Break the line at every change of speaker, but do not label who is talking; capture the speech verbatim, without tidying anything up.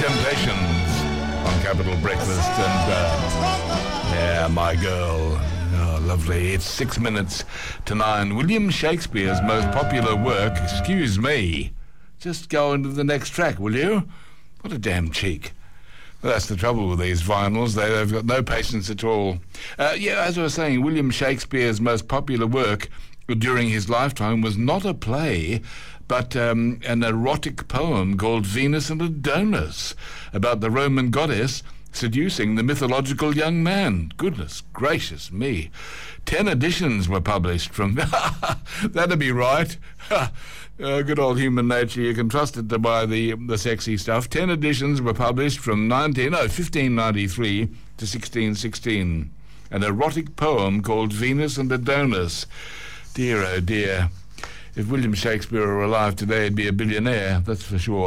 Temptations on Capital Breakfast, and uh, yeah, my girl. Oh, lovely. It's six minutes to nine. William Shakespeare's most popular work, excuse me, just go into the next track, will you? What a damn cheek. Well, that's the trouble with these vinyls. They, they've got no patience at all. Uh, yeah, as I was saying, William Shakespeare's most popular work during his lifetime was not a play, but um, an erotic poem called Venus and Adonis, about the Roman goddess seducing the mythological young man. Goodness gracious me. Ten editions were published from... That'd be right. uh, good old human nature. You can trust it to buy the the sexy stuff. Ten editions were published from nineteen, no, fifteen ninety-three to sixteen sixteen. An erotic poem called Venus and Adonis. Dear, oh dear. If William Shakespeare were alive today, he'd be a billionaire, that's for sure.